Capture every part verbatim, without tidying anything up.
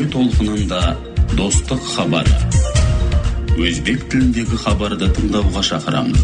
толқынында достық хабары. Өзбек тіліндегі хабарды тыңдауға шақырамыз.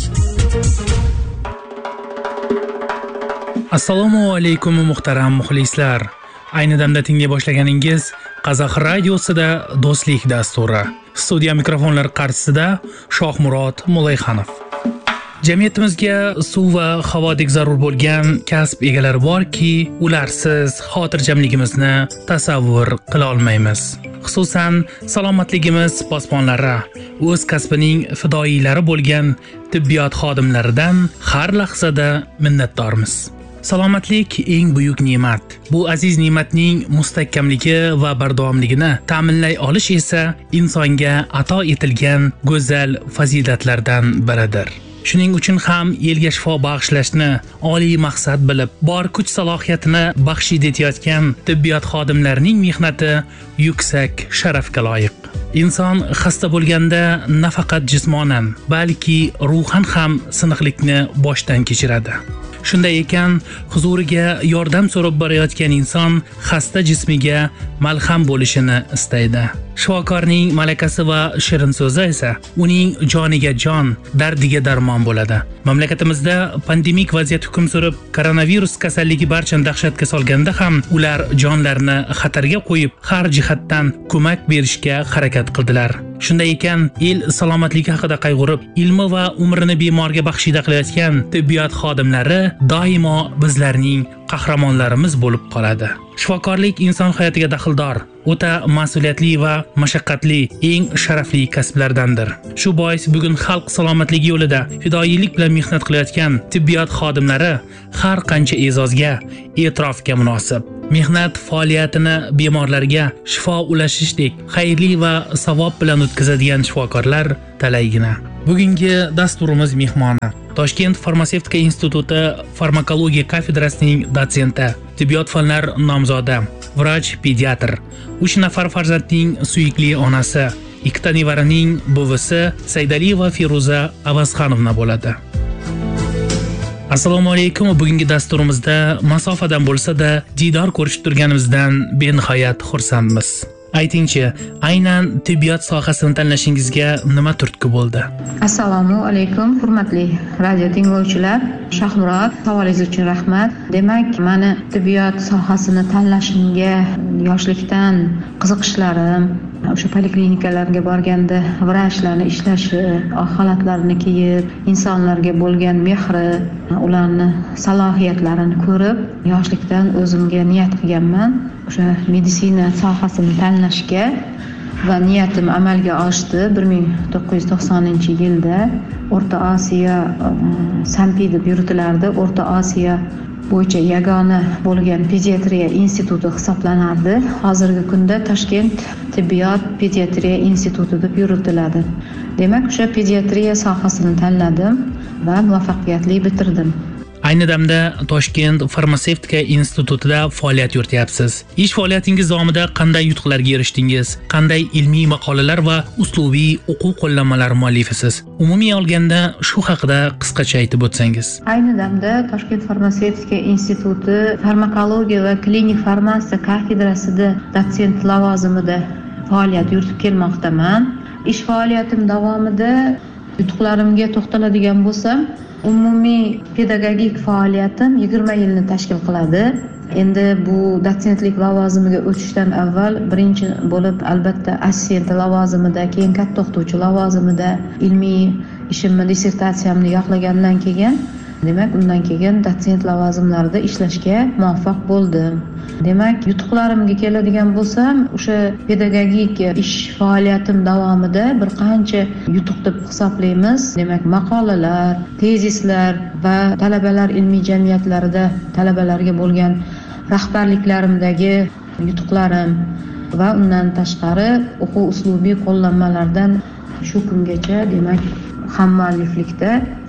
Assalomu alaykum muhtaram muxlislar. Ayni damda tinglay boshlaganingiz Qozoq radiosida do'stlik dasturi. Studiya mikrofonlar qarshisida Shohmurod Mulayxanov. Jamiyatimizga suv va havodek zarur bo'lgan kasb egalari borki, ularsiz xotirjamligimizni tasavvur qila olmaymiz. Xususan, salomatligimiz posbonlari, o'z kasbining fidoyilari bo'lgan tibbiyot xodimlaridan har lahzada minnatdormiz. Salomatlik eng buyuk ne'mat. Bu aziz ne'matning mustahkamligi va bardavomligini ta'minlay olish esa insonga ato etilgan go'zal fazilatlardan biridir. Shuning uchun ham elga shifo bag'ishlashni oliy maqsad bilib, bor kuch salohiyatini baxshid etayotgan tibbiyot xodimlarining mehnati yuksak sharafga loyiq. Inson xasta bo'lganda nafaqat jismonan, balki ruhan ham siniqlikni boshdan kechiradi. Shunday ekan, huzuriga yordam so'rab borayotgan inson xasta jismiga malham bo'lishini istaydi. Shifokorning malakasi va shirin so'zi esa uning joniga jon, dardiga darmon bo'ladi. Mamlakatimizda pandemik vaziyat hukm surib, koronavirus kasalligi barchani dahshatga solganda ham ular jonlarini xatarga qo'yib, har jihatdan ko'mak berishga harakat qildilar. Shunday ekan, el salomatligi haqida qayg'urib, ilmi va umrini bemorga baxshida qilayotgan tibbiyot xodimlari doimo bizlarning qahramonlarimiz bo'lib qoladi. Shifokorlik inson hayotiga daxldor, o'ta mas'uliyatli va mashaqqatli, eng sharafli kasblardandir. Shu bois bugun xalq salomatligi yo'lida fidoyilik bilan mehnat qilayotgan tibbiyot xodimlari har qancha e'zozga, e'tirofga munosib. Mehnat faoliyatini bemorlarga shifo ulashishdek xayrli va savob bilan o'tkazadigan shifokorlar talaygina. Bugungi dasturimiz mehmoni Toshkent farmatsevtika instituti farmakologiya kafedrasining dotsenti, tibbiyot fanlar nomzodi, vrach pediatr, uch nafar farzandning suyukli onasi, ikkita nevaraning buvisi Saydaliyeva Feruza Avazxonovna bo'ladi. Assalomu alaykum. Bugungi dasturimizda masofadan bo'lsa-da diydor ko'rishib turganimizdan benihoyat xursandmiz. Aytingchi, aynan tibbiyot sohasini tanlashingizga nima turtki bo'ldi? Assalomu alaykum, hurmatli radio tinglovchilar. Shohmurod, savolingiz uchun rahmat. Demak, meni tibbiyot sohasini tanlashimga yoshlikdan qiziqishlarim, o'sha poliklinikalarga borganda vrachlarning ishlashi, oq xalatlarini kiyib, insonlarga bo'lgan mehri, ularning salohiyatlarini ko'rib, yoshlikdan o'zimga niyat qilganman. O'sha meditsina sohasini tanlashga va niyatim amalga oshdi. bir ming to'qqiz yuz to'qsoninchi yilda O'rta Osiyo Sampi deb yuritilardi. O'rta Osiyo bo'yicha yagona bo'lgan pediatriya instituti hisoblanardi. Hozirgi kunda Toshkent tibbiyot pediatriya instituti deb yuritiladi. Demak, o'sha pediatriya sohasini tanladim va muvaffaqiyatli bitirdim. Ayni damda Toshkent farmatsevtika institutida faoliyat yurityapsiz. Ish faoliyatingiz davomida qanday yutuqlarga erishdingiz? Qanday ilmiy maqolalar va uslubiy o'quv qo'llanmalar muallifisiz? Umumiy olganda shu haqida qisqacha aytib o'tsangiz. Ayni damda Toshkent farmatsevtika instituti farmakologiya va klinik farmatsiya kafedrasida dotsent lavozimida faoliyat yuritib kelmoqdaman. Ish faoliyatim davomida yutuqlarimga to'xtaladigan bo'lsam, umumiy pedagogik faoliyatim yigirma yilni tashkil qiladi. Endi bu dotsentlik lavozimiga o'tishdan avval birinchi bo'lib albatta assistent lavozimida, keyin katta o'qituvchi lavozimida ilmiy ishimni, dissertatsiyamni yoqlagandan keyin, demak, undan keyin dotsent lavozimlarida ishlashga muvaffaq bo'ldim. Demak, yutuqlarimga keladigan bo'lsam, o'sha pedagogik ish faoliyatim davomida bir qancha yutuq deb hisoblaymiz. Demak, maqolalar, tezislar va talabalar ilmiy jamiyatlarida talabalarga bo'lgan rahbarliklarimdagi yutuqlarim va undan tashqari o'quv uslubiy qo'llanmalardan shu kungacha, demak, hammualliflikda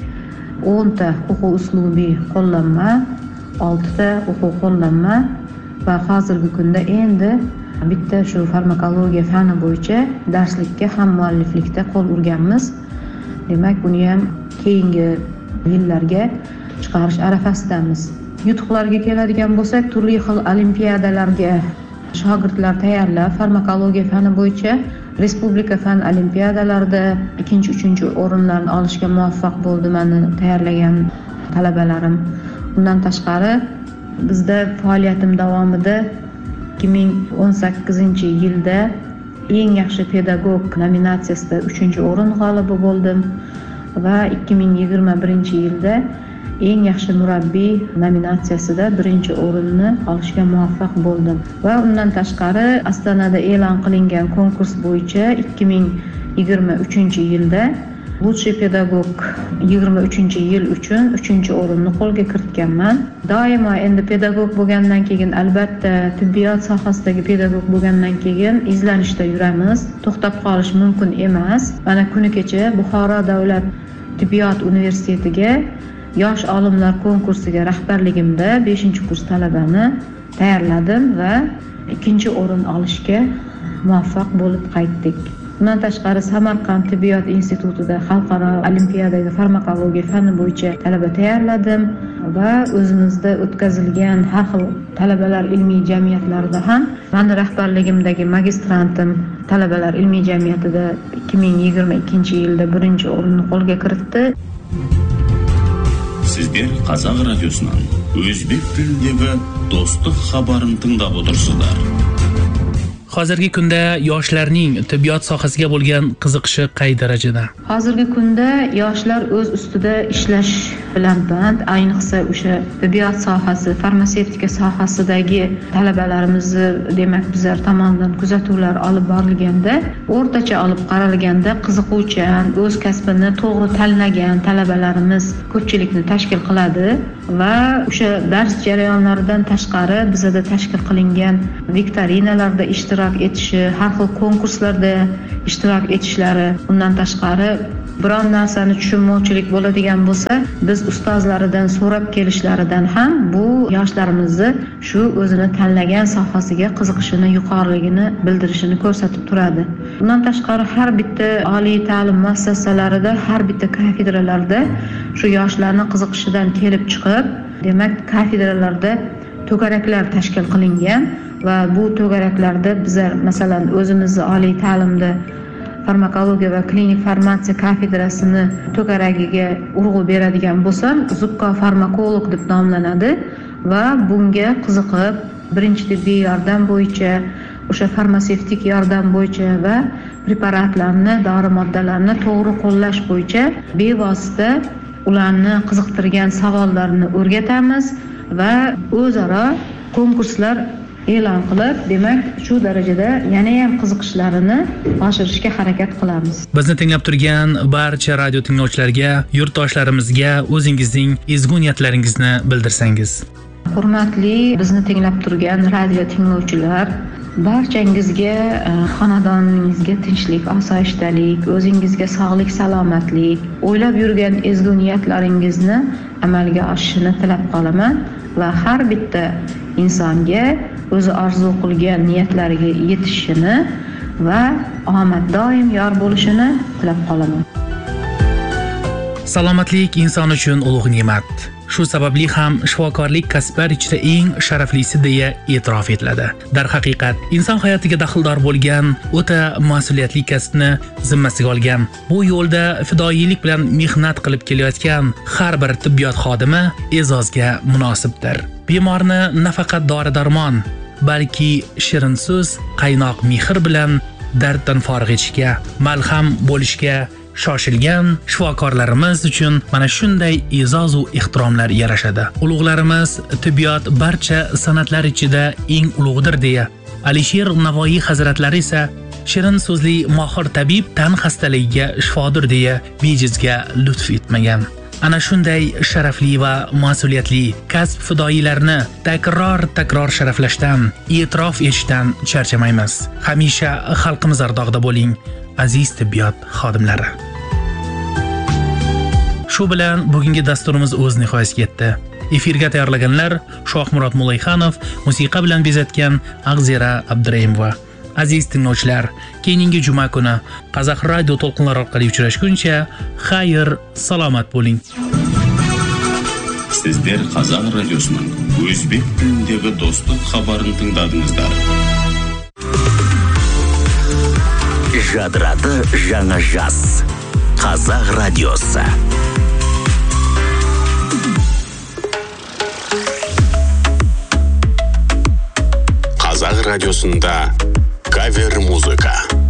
o'nta o'quv uslubiy qo'llanma, oltita o'quv qo'llanma va hozirgi kunda endi bitta shu farmakologiya fani bo'yicha darslikka ham mualliflikda qo'l urganmiz. Demak, buni ham keyingi yillarga chiqarish arafasidamiz. Yutuqlarga keladigan bo'lsak, turli xil olimpiadalarga shogirdlar tayyorlab, farmakologiya fani bo'yicha respublika fan olimpiadalarida ikkinchi, uchinchi o'rinlarni olishga muvaffaq bo'ldi meni tayyorlagan talabalarim. Bundan tashqari bizda faoliyatim davomida ikki ming o'n sakkizinchi yilda eng yaxshi pedagog nominatsiyasida uchinchi o'rin g'olibi bo'ldim va ikki ming yigirma birinchi yilda eng yaxshi murabbiy nominatsiyasida birinchi o'rinni olishga muvaffaq bo'ldim. Va undan tashqari Ostonada e'lon qilingan konkurs bo'yicha ikki ming yigirma uchinchi yilda Lutshий pedagog yigirma uchinchi yil uchun uchinchi o'rinni qo'lga kiritganman. Doimo endi pedagog bo'lgandan keyin, albatta tibbiyot sohasidagi pedagog bo'lgandan keyin izlanishda yuramiz. To'xtab qolish mumkin emas. Mana kuni kecha Buxoro davlat tibbiyot universitetiga yosh olimlar konkursiga rahbarligimda beshinchi kurs talabani tayyorladim va ikkinchi o'rin olishga muvaffaq bo'lib qaytdik. Bundan tashqari Samarqand tibbiyot institutida xalqaro olimpiadaga farmakologiya fani bo'yicha talaba tayyorladim va o'zimizda o'tkazilgan har xil talabalar ilmiy jamiyatlarida ham meni rahbarligimdagi magistrantim talabalar ilmiy jamiyatida ikki ming yigirma ikkinchi yilda birinchi o'rinni qo'lga kiritdi. Sizlar Qozoq radiosundan o'zbek tilidagi do'stlik xabarini tinglab o'tirsizlar. Hozirgi kunda yoshlarning tibbiyot sohasiga bo'lgan qiziqishi qay darajada? Hozirgi kunda yoshlar o'z ustida ishlash bilan band, ayniqsa o'sha tibbiyot sohasi, farmatsevtika sohasidagi talabalarimizni, demak, bizlar tomonidan kuzatuvlar olib borilganda, o'rtacha olib qaralganda qiziquvchan, o'z kasbini to'g'ri tanlagan talabalarimiz ko'pchilikni tashkil qiladi va o'sha dars jarayonlaridan tashqari bizda tashkil qilingan viktorinalarda ishtirok etishi, har xil konkurslarda ishtirok etishlari, undan tashqari biron narsani tushunmovchilik bo'ladigan bo'lsa, biz ustozlaridan so'rab kelishlaridan ham bu yoshlarimizni shu o'zini tanlagan sohasiga qiziqishini yuqoriligini bildirishini ko'rsatib turadi. Bundan tashqari har bitta oliy ta'lim muassasalarida, har bitta kafedralarda shu yoshlarning qiziqishidan kelib chiqib, demak, kafedralarda to'garaklar tashkil qilingan va bu to'garaklarda bizlar masalan o'zimizni oliy ta'limda farmakologiya va klinik farmatsiya kafedrasini to'garagiga urg'u beradigan bo'lsam, zukko farmakolog deb nomlanadi va bunga qiziqib birinchi tibbiy yordam bo'yicha, o'sha farmatsevtik yordam bo'yicha va preparatlarni, dori moddalarni to'g'ri qo'llash bo'yicha bevosita ularni qiziqtirgan savollarni o'rgatamiz va o'zaro konkurslar e'lon qilib, demak, shu darajada yana ham qiziqishlarini oshirishga harakat qilamiz. Bizni tinglab turgan barcha radio tinglovchilarga, yurtdoshlarimizga o'zingizning ezgu niyatlaringizni bildirsangiz. Hurmatli bizni tinglab turgan radio tinglovchilar, barchangizga xonadoningizga tinchlik, osoyishtalik, o'zingizga sog'lik, salomatlik, o'ylab yurgan ezgu niyatlaringizni amalga oshishini tilab qolaman va har bitta insonga o'zi orzu qilgan niyatlariga yetishishini va omad doim yor bo'lishini tilab qolaman. Salomatlik inson uchun ulug' ne'mat. Shu sababli ham shifokorlik kasblar ichida eng sharaflisi deya e'tirof etiladi. Darhaqiqat, inson hayotiga daxldor bo'lgan o'ta mas'uliyatli kasbni zimmasiga olgan, bu yo'lda fidoyilik bilan mehnat qilib kelayotgan har bir tibbiyot xodimi e'zozga munosibdir. Bemorni nafaqat dori-darmon, balki shirin so'z, qaynoq mehr bilan darddan forig' etishga, malham bo'lishga shoshilgan shifokorlarimiz uchun mana shunday e'zoz va ehtiromlar yarashadi. Ulug'larimiz tibbiyot barcha san'atlar ichida eng ulug'dir deya, Alisher Navoiy hazratlari esa shirin so'zli mohir tabib tan xastaligiga shifodir deya bejizga lutf etmagan. Ana shunday sharafli va mas'uliyatli kasb fidoyilarini takror-takror sharaflashdan, e'tirof etishdan charchamaymiz. Hamisha xalqimiz ardog'ida bo'ling, aziz tibbiyot xodimlari. Shu bilan bugungi dasturimiz o'z nihoyasiga yetdi. Efirga tayyorlaganlar Shohmurod Mulayxanov, musiqa bilan bezatgan Ag'zira Abduraimova. Aziz tinglovchilar, keyingi juma kuni Qozoq radio to'lqinlari orqali uchrashguncha xayr, salomat bo'ling. Sizlar Qozoq radiosunun o'zbek tilidagi do'stlik xabarini tingladingizlar. жадырады жаңа жаз. Қазақ радиосы. Қазақ радиосында кавер музыка.